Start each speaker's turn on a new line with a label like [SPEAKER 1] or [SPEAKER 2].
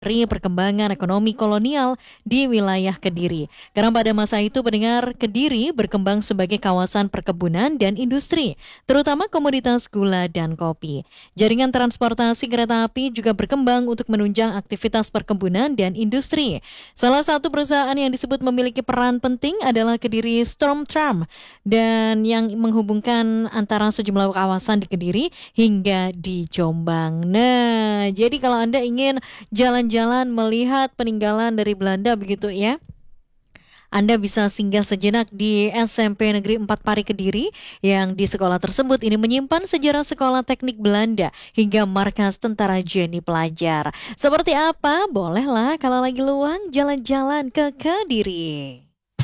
[SPEAKER 1] dari perkembangan ekonomi kolonial di wilayah Kediri. Karena pada masa itu pendengar Kediri berkembang sebagai kawasan perkebunan dan industri, terutama komoditas gula dan kopi. Jaringan transportasi kereta api juga berkembang untuk menunjang aktivitas perkebunan dan industri. Salah satu perusahaan yang disebut memiliki peran penting adalah Kediri Storm Tram dan yang menghubungkan antara sejumlah kawasan di Kediri hingga di Jombang. Nah, jadi kalau Anda ingin jalan-jalan melihat peninggalan dari Belanda begitu ya, Anda bisa singgah sejenak di SMP Negeri 4 Pari Kediri yang di sekolah tersebut ini menyimpan sejarah sekolah teknik Belanda hingga markas tentara Jenny Pelajar. Seperti apa? Bolehlah kalau lagi luang jalan-jalan ke Kediri.